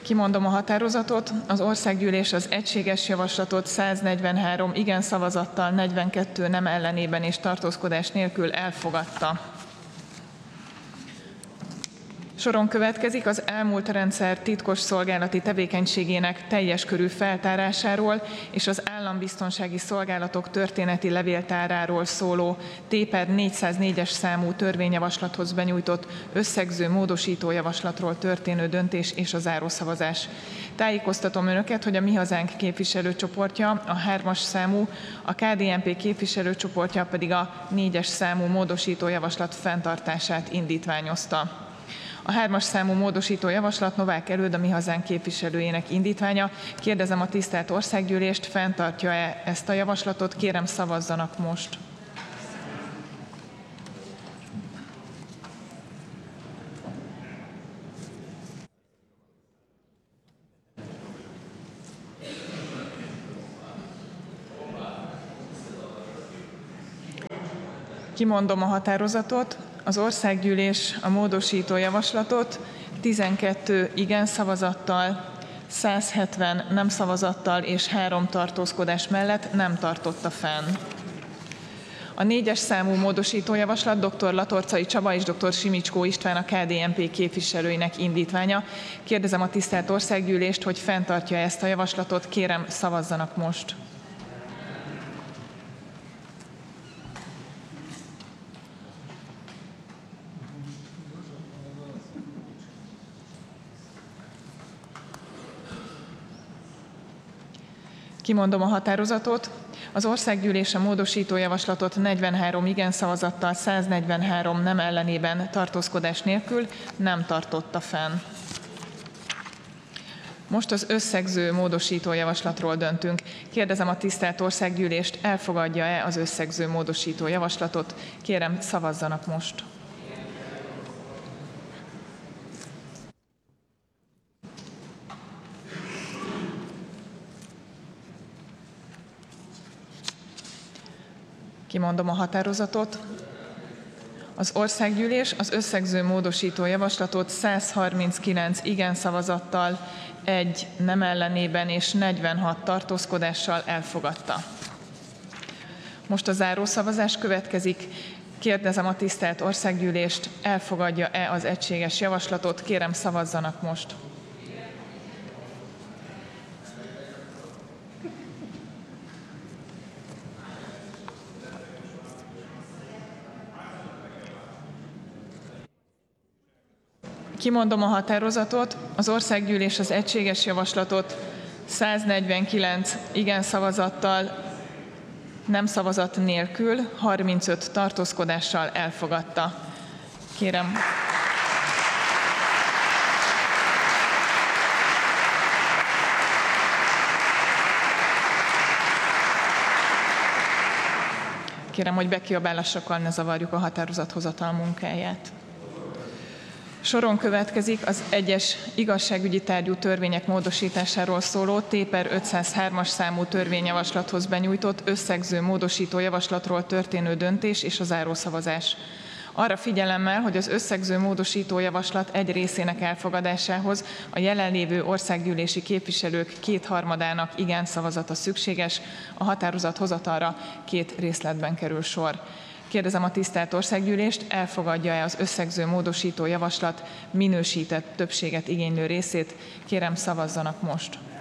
Kimondom a határozatot. Az országgyűlés az egységes javaslatot 143 igen szavazattal, 42 nem ellenében és tartózkodás nélkül elfogadta. Soron következik az elmúlt rendszer titkos szolgálati tevékenységének teljes körű feltárásáról és az állambiztonsági szolgálatok történeti levéltáráról szóló T/404-es számú törvényjavaslathoz benyújtott összegző módosító javaslatról történő döntés és a zárószavazás. Tájékoztatom Önöket, hogy a Mi Hazánk képviselőcsoportja a 3-as számú, a KDNP képviselőcsoportja pedig a 4-es számú módosító javaslat fenntartását indítványozta. A 3-as számú módosító javaslat Novák Előd, a Mi Hazánk képviselőjének indítványa. Kérdezem a tisztelt Országgyűlést, fenntartja-e ezt a javaslatot? Kérem, szavazzanak most. Kimondom a határozatot. Az Országgyűlés a módosító javaslatot 12 igen szavazattal, 170 nem szavazattal és 3 tartózkodás mellett nem tartotta fenn. A 4-es számú módosító javaslat dr. Latorcai Csaba és dr. Simicskó István, a KDNP képviselőinek indítványa. Kérdezem a tisztelt Országgyűlést, hogy fenntartja ezt a javaslatot. Kérem, szavazzanak most. Kimondom a határozatot. Az Országgyűlés a módosító javaslatot 43 igen szavazattal, 143 nem ellenében tartózkodás nélkül nem tartotta fenn. Most az összegző módosító javaslatról döntünk. Kérdezem a tisztelt Országgyűlést, elfogadja-e az összegző módosító javaslatot? Kérem, szavazzanak most. Kimondom a határozatot. Az Országgyűlés az összegző módosító javaslatot 139 igen szavazattal, 1 nem ellenében és 46 tartózkodással elfogadta. Most a zárószavazás következik. Kérdezem a tisztelt Országgyűlést, elfogadja-e az egységes javaslatot? Kérem, szavazzanak most. Kimondom a határozatot. Az Országgyűlés az egységes javaslatot 149 igen szavazattal, nem szavazat nélkül, 35 tartózkodással elfogadta. Kérem. Kérem, hogy bekiabálásokkal ne zavarjuk a határozathozatal munkáját. Soron következik az egyes igazságügyi tárgyú törvények módosításáról szóló T/503-as számú törvényjavaslathoz benyújtott összegző módosító javaslatról történő döntés és a zárószavazás. Arra figyelemmel, hogy az összegző módosító javaslat egy részének elfogadásához a jelenlévő országgyűlési képviselők 2/3 igen szavazata szükséges, a határozathozatalra 2 részletben kerül sor. Kérdezem a tisztelt Országgyűlést, elfogadja-e az összegző módosító javaslat minősített többséget igénylő részét? Kérem, szavazzanak most.